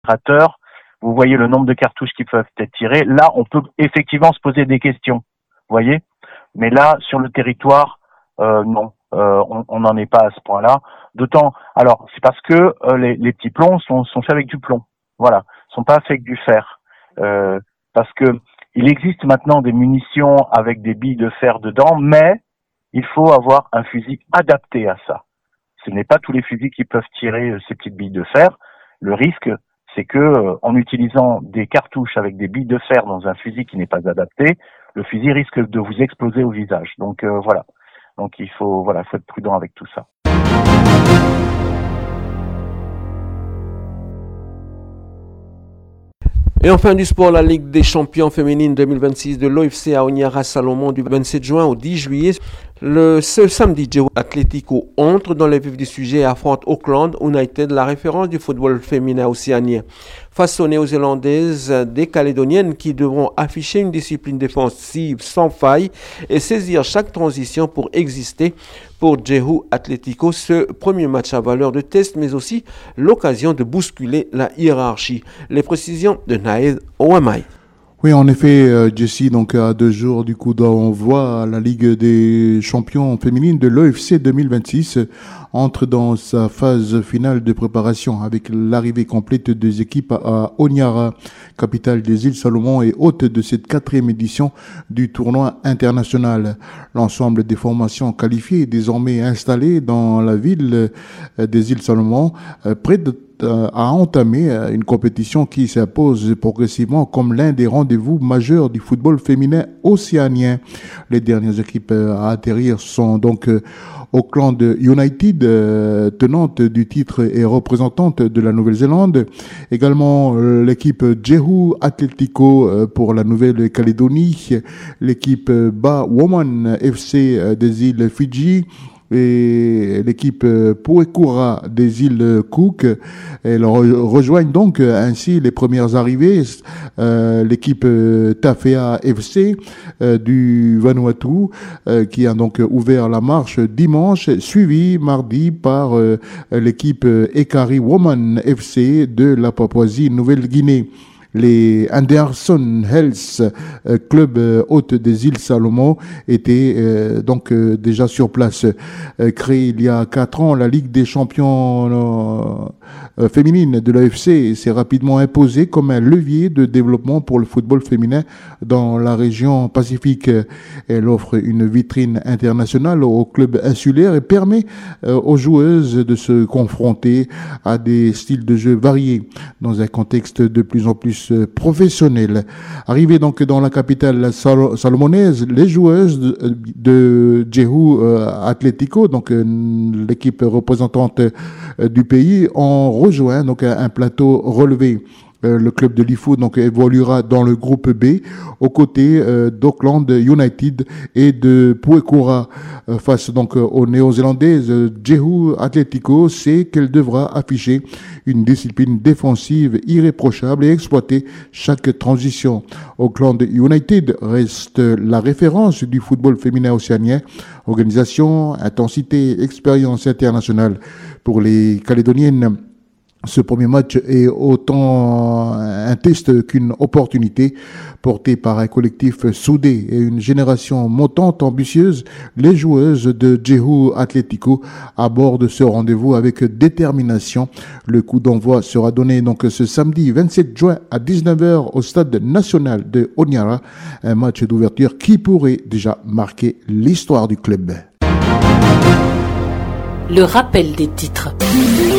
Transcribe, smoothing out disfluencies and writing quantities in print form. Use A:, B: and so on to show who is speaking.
A: opérateurs, vous voyez le nombre de cartouches qui peuvent être tirées. Là, on peut effectivement se poser des questions, vous voyez. Mais là, sur le territoire, non, on n'en est pas à ce point-là. D'autant, alors, c'est parce que les petits plombs sont faits avec du plomb. Voilà, sont pas faits avec du fer. Parce que il existe maintenant des munitions avec des billes de fer dedans, mais il faut avoir un fusil adapté à ça. Ce n'est pas tous les fusils qui peuvent tirer ces petites billes de fer. Le risque, c'est que en utilisant des cartouches avec des billes de fer dans un fusil qui n'est pas adapté, le fusil risque de vous exploser au visage. Donc voilà. Donc il faut être prudent avec tout ça.
B: Et enfin du sport, la Ligue des champions féminines 2026 de l'OFC à Honiara Salomon du 27 juin au 10 juillet. Ce samedi, Jehu Atlético entre dans le vif du sujet et affronte Auckland United, la référence du football féminin océanien. Face aux néo-zélandaises, des calédoniennes qui devront afficher une discipline défensive sans faille et saisir chaque transition pour exister. Pour Jehu Atlético, ce premier match a valeur de test, mais aussi l'occasion de bousculer la hiérarchie. Les précisions de Naël Ouamai.
C: Oui, en effet, Jessie, donc à 2 jours du coup d'envoi, la Ligue des champions féminines de l'OFC 2026 entre dans sa phase finale de préparation avec l'arrivée complète des équipes à Honiara, capitale des îles Salomon et hôte de cette 4e édition du tournoi international. L'ensemble des formations qualifiées est désormais installé dans la ville des îles Salomon, près de a entamé une compétition qui s'impose progressivement comme l'un des rendez-vous majeurs du football féminin océanien. Les dernières équipes à atterrir sont donc Auckland United, tenante du titre et représentante de la Nouvelle-Zélande. Également l'équipe Jehu Atlético pour la Nouvelle-Calédonie, l'équipe Ba Woman FC des îles Fidji, et l'équipe Puekura des îles Cook. Elles rejoignent donc ainsi les premières arrivées, l'équipe Tafea FC du Vanuatu qui a donc ouvert la marche dimanche, suivi mardi par l'équipe Ekari Woman FC de la Papouasie-Nouvelle-Guinée. Les Anderson Health Club hôte des îles Salomon étaient donc déjà sur place. Créée il y a 4 ans, la Ligue des champions féminine de l'AFC s'est rapidement imposée comme un levier de développement pour le football féminin dans la région Pacifique. Elle offre une vitrine internationale aux clubs insulaires et permet aux joueuses de se confronter à des styles de jeu variés dans un contexte de plus en plus professionnel. Arrivées donc dans la capitale salomonaise, les joueuses de Jehu Atlético, donc l'équipe représentante du pays, ont rejoint donc un plateau relevé. Le club de l'IFO donc évoluera dans le groupe B aux côtés d'Auckland United et de Puekura. Face donc aux néo-zélandaises, Jehu Atlético sait qu'elle devra afficher une discipline défensive irréprochable et exploiter chaque transition. Auckland United reste la référence du football féminin océanien. Organisation, intensité, expérience internationale pour les Calédoniennes. Ce premier match est autant un test qu'une opportunité portée par un collectif soudé et une génération montante ambitieuse. Les joueuses de Jehu Atlético abordent ce rendez-vous avec détermination. Le coup d'envoi sera donné donc ce samedi 27 juin à 19h au stade national de Honiara. Un match d'ouverture qui pourrait déjà marquer l'histoire du club.
D: Le rappel des titres.